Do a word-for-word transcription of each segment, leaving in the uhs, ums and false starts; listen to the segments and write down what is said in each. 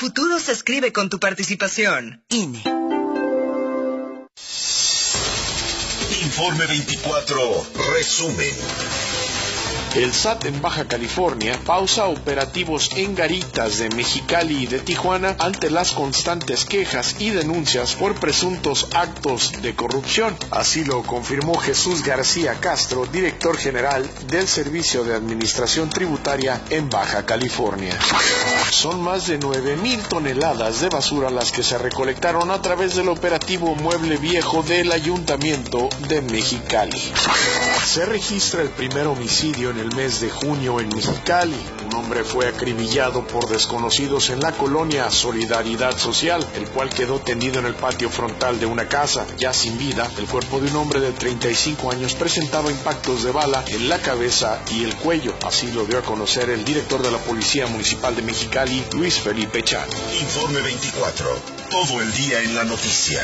futuro se escribe con tu participación. I N E. Informe veinticuatro, resumen. El S A T en Baja California pausa operativos en garitas de Mexicali y de Tijuana ante las constantes quejas y denuncias por presuntos actos de corrupción. Así lo confirmó Jesús García Castro, director general del Servicio de Administración Tributaria en Baja California. Son más de nueve mil toneladas de basura las que se recolectaron a través del operativo Mueble Viejo del Ayuntamiento de Mexicali. Se registra el primer homicidio en el mes de junio en Mexicali. Un hombre fue acribillado por desconocidos en la colonia Solidaridad Social, el cual quedó tendido en el patio frontal de una casa, ya sin vida. El cuerpo de un hombre de treinta y cinco años presentaba impactos de bala en la cabeza y el cuello. Así lo dio a conocer el director de la Policía Municipal de Mexicali, Luis Felipe Chan. Informe veinticuatro, todo el día en la noticia.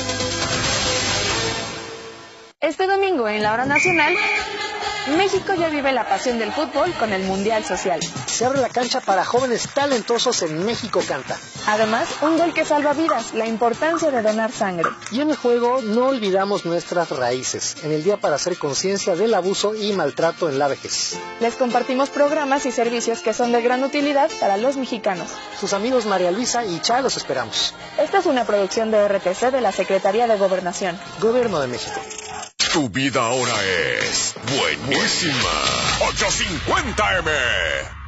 Este domingo en la Hora Nacional, México ya vive la pasión del fútbol con el Mundial Social. Se abre la cancha para jóvenes talentosos en México Canta. Además, un gol que salva vidas, la importancia de donar sangre. Y en el juego no olvidamos nuestras raíces, en el día para hacer conciencia del abuso y maltrato en la vejez. Les compartimos programas y servicios que son de gran utilidad para los mexicanos. Sus amigos María Luisa y Cha los esperamos. Esta es una producción de R T C de la Secretaría de Gobernación. Gobierno de México. Tu vida ahora es buenísima. ocho cincuenta eme.